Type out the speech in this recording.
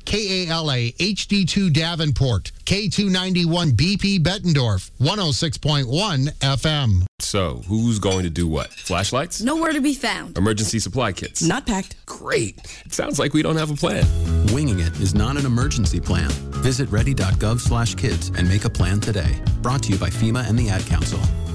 KALA HD2 Davenport, K291 BP Bettendorf, 106.1 FM. So, who's going to do what? Flashlights? Nowhere to be found. Emergency supply kits? Not packed. Great. It sounds like we don't have a plan. Winging it is not an emergency plan. Visit ready.gov/kids and make a plan today. Brought to you by FEMA and the Ad Council.